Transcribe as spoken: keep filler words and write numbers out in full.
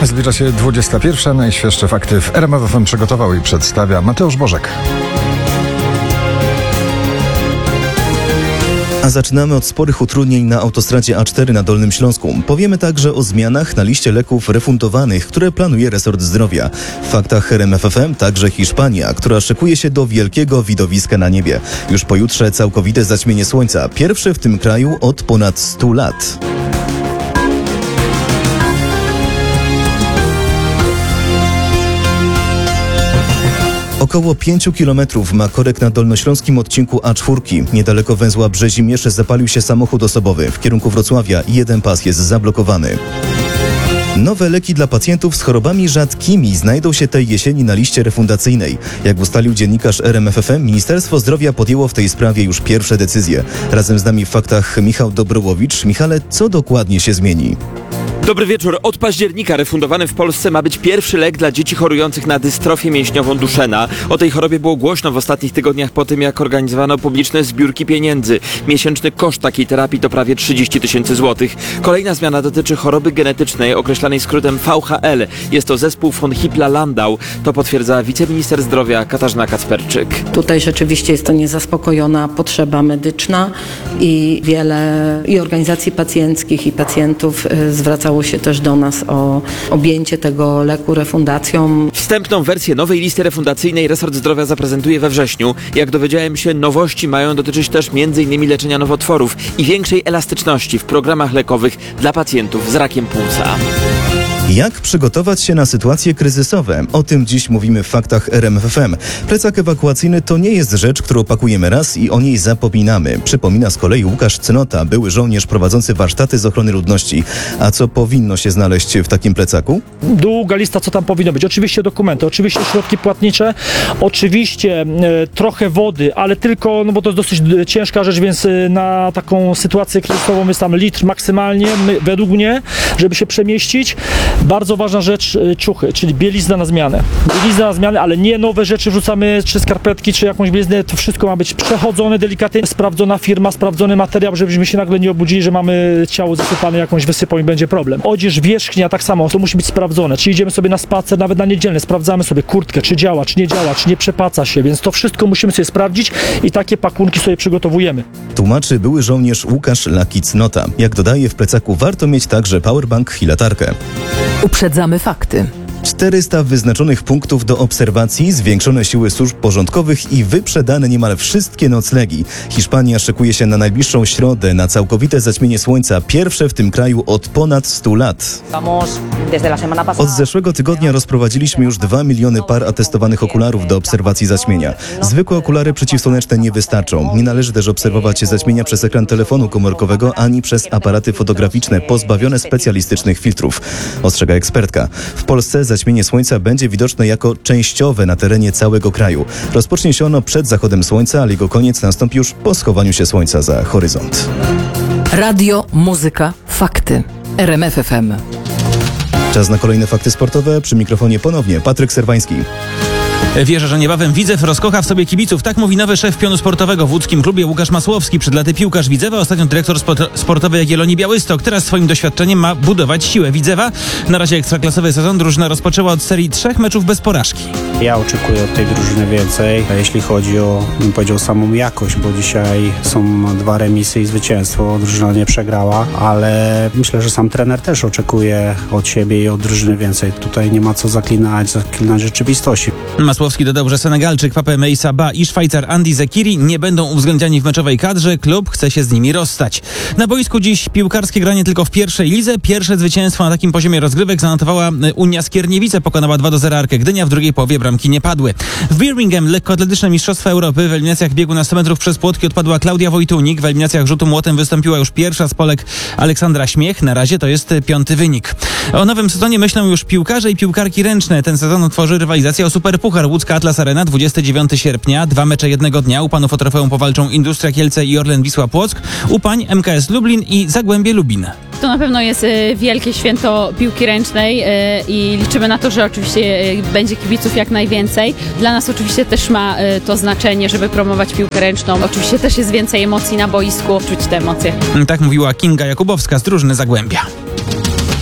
Zbliża się dwudziesta pierwsza. Najświeższe fakty w R M F F M przygotował i przedstawia Mateusz Bożek. A zaczynamy od sporych utrudnień na autostradzie A cztery na Dolnym Śląsku. Powiemy także o zmianach na liście leków refundowanych, które planuje resort zdrowia. W faktach R M F F M także Hiszpania, która szykuje się do wielkiego widowiska na niebie. Już pojutrze całkowite zaćmienie słońca. Pierwsze w tym kraju od ponad stu lat. Około pięciu kilometrów ma korek na dolnośląskim odcinku A cztery. Niedaleko węzła Brzezimierz zapalił się samochód osobowy. W kierunku Wrocławia jeden pas jest zablokowany. Nowe leki dla pacjentów z chorobami rzadkimi znajdą się tej jesieni na liście refundacyjnej. Jak ustalił dziennikarz R M F F M, Ministerstwo Zdrowia podjęło w tej sprawie już pierwsze decyzje. Razem z nami w faktach Michał Dobrołowicz. Michale, co dokładnie się zmieni? Dobry wieczór. Od października refundowany w Polsce ma być pierwszy lek dla dzieci chorujących na dystrofię mięśniową Duchenne. O tej chorobie było głośno w ostatnich tygodniach po tym, jak organizowano publiczne zbiórki pieniędzy. Miesięczny koszt takiej terapii to prawie trzydzieści tysięcy złotych. Kolejna zmiana dotyczy choroby genetycznej określanej skrótem V H L. Jest to zespół von Hippla-Landau. To potwierdza wiceminister zdrowia Katarzyna Kacperczyk. Tutaj rzeczywiście jest to niezaspokojona potrzeba medyczna i wiele i organizacji pacjenckich i pacjentów y, zwracało się też do nas o objęcie tego leku refundacją. Wstępną wersję nowej listy refundacyjnej resort zdrowia zaprezentuje we wrześniu. Jak dowiedziałem się, nowości mają dotyczyć też między innymi leczenia nowotworów i większej elastyczności w programach lekowych dla pacjentów z rakiem płuca. Jak przygotować się na sytuacje kryzysowe? O tym dziś mówimy w faktach R M F F M. Plecak ewakuacyjny to nie jest rzecz, którą pakujemy raz i o niej zapominamy. Przypomina z kolei Łukasz Cnota, były żołnierz prowadzący warsztaty z ochrony ludności. A co powinno się znaleźć w takim plecaku? Długa lista, co tam powinno być. Oczywiście dokumenty, oczywiście środki płatnicze, oczywiście e, trochę wody, ale tylko, no bo to jest dosyć ciężka rzecz, więc e, na taką sytuację kryzysową jest tam litr maksymalnie, my, według mnie, żeby się przemieścić. Bardzo ważna rzecz, ciuchy, czyli bielizna na zmianę. Bielizna na zmianę, ale nie nowe rzeczy wrzucamy, czy skarpetki, czy jakąś bieliznę. To wszystko ma być przechodzone delikatnie, sprawdzona firma, sprawdzony materiał, żebyśmy się nagle nie obudzili, że mamy ciało zasypane jakąś wysypą i będzie problem. Odzież, wierzchnia, tak samo, to musi być sprawdzone. Czy idziemy sobie na spacer, nawet na niedzielny, sprawdzamy sobie kurtkę, czy działa, czy nie działa, czy nie przepaca się, więc to wszystko musimy sobie sprawdzić i takie pakunki sobie przygotowujemy. Tłumaczy były żołnierz Łukasz Cnota. Jak dodaje, w plecaku warto mieć także powerbank i latarkę. Uprzedzamy fakty. czterysta wyznaczonych punktów do obserwacji, zwiększone siły służb porządkowych i wyprzedane niemal wszystkie noclegi. Hiszpania szykuje się na najbliższą środę na całkowite zaćmienie słońca, pierwsze w tym kraju od ponad stu lat. Od zeszłego tygodnia rozprowadziliśmy już dwa miliony par atestowanych okularów do obserwacji zaćmienia. Zwykłe okulary przeciwsłoneczne nie wystarczą. Nie należy też obserwować zaćmienia przez ekran telefonu komórkowego ani przez aparaty fotograficzne pozbawione specjalistycznych filtrów, ostrzega ekspertka. W Polsce zaćmienie słońca będzie widoczne jako częściowe na terenie całego kraju. Rozpocznie się ono przed zachodem słońca, ale jego koniec nastąpi już po schowaniu się słońca za horyzont. Radio, muzyka, fakty. R M F F M. Czas na kolejne fakty sportowe. Przy mikrofonie ponownie Patryk Serwański. Wierzę, że niebawem Widzew rozkocha w sobie kibiców. Tak mówi nowy szef pionu sportowego w łódzkim klubie Łukasz Masłowski. Przed laty piłkarz Widzewa, ostatnio dyrektor sportowy Jagiellonii Białystok. Teraz swoim doświadczeniem ma budować siłę Widzewa. Na razie ekstraklasowy sezon drużyna rozpoczęła od serii trzech meczów bez porażki. Ja oczekuję od tej drużyny więcej, jeśli chodzi o, bym powiedział, samą jakość, bo dzisiaj są dwa remisy i zwycięstwo. Drużyna nie przegrała, ale myślę, że sam trener też oczekuje od siebie i od drużyny więcej. Tutaj nie ma co zaklinać, zaklinać rzeczywistości. Masłowski dodał, że Senegalczyk Pape Meissa Ba i Szwajcar Andy Zekiri nie będą uwzględniani w meczowej kadrze. Klub chce się z nimi rozstać. Na boisku dziś piłkarskie granie tylko w pierwszej lidze. Pierwsze zwycięstwo na takim poziomie rozgrywek zanotowała Unia Skierniewice. Pokonała dwa do zera Arkę Gdynia. W drugiej połowie bramki nie padły. W Birmingham lekkoatletyczne Mistrzostwa Europy w eliminacjach biegu na sto metrów przez płotki odpadła Klaudia Wojtunik. W eliminacjach rzutu młotem wystąpiła już pierwsza z Polek Aleksandra Śmiech. Na razie to jest piąty wynik. O nowym sezonie myślą już piłkarze i piłkarki ręczne. Ten sezon otworzy rywalizacja o Superpuchar. Łódzka Atlas Arena, dwudziestego dziewiątego sierpnia. Dwa mecze jednego dnia. U panów o trofeum powalczą Industria Kielce i Orlen Wisła Płock. U pań M K S Lublin i Zagłębie Lubin. To na pewno jest y, wielkie święto piłki ręcznej y, i liczymy na to, że oczywiście y, będzie kibiców jak najwięcej. Dla nas oczywiście też ma y, to znaczenie, żeby promować piłkę ręczną. Oczywiście też jest więcej emocji na boisku, czuć te emocje. Tak mówiła Kinga Jakubowska z drużyny Zagłębia.